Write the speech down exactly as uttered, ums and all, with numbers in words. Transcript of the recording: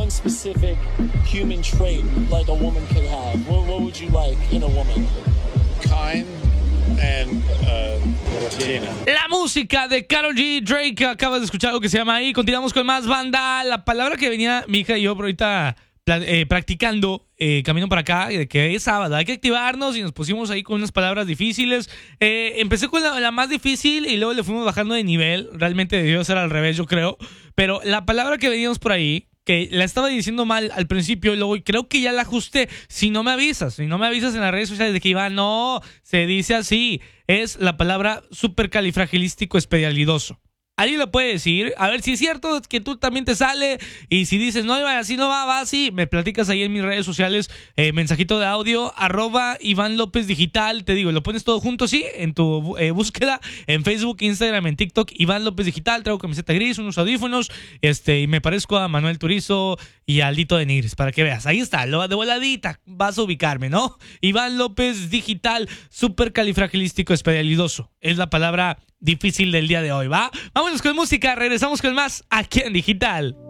one specific human trait like a woman could have? What, what would you like in a woman? Kind and uh, Latina. La música de Karol G, Drake, acabas de escuchar algo que se llama ahí. Continuamos con más banda. La palabra que venía mi hija y yo por ahorita eh, practicando, eh, camino para acá, de que es sábado, hay que activarnos y nos pusimos ahí con unas palabras difíciles. Eh, empecé con la, la más difícil y luego le fuimos bajando de nivel. Realmente debió ser al revés, yo creo. Pero la palabra que veníamos por ahí, que la estaba diciendo mal al principio y luego creo que ya la ajusté. Si no me avisas, si no me avisas en las redes sociales de que iba, no, se dice así. Es la palabra supercalifragilístico especialidoso. ¿Alguien lo puede decir? A ver si es cierto que tú también te sale. Y si dices, no, así no va, va así. Me platicas ahí en mis redes sociales. Eh, mensajito de audio, arroba Iván López Digital. Te digo, lo pones todo junto, sí, en tu eh, búsqueda. En Facebook, Instagram, en TikTok, Iván López Digital. Traigo camiseta gris, unos audífonos. Este, y me parezco a Manuel Turizo y a Aldito de Nigris, para que veas. Ahí está, lo de voladita. Vas a ubicarme, ¿no? Iván López Digital, supercalifragilístico especialidoso. Es la palabra difícil del día de hoy, ¿va? Vámonos con música, regresamos con más aquí en Digital.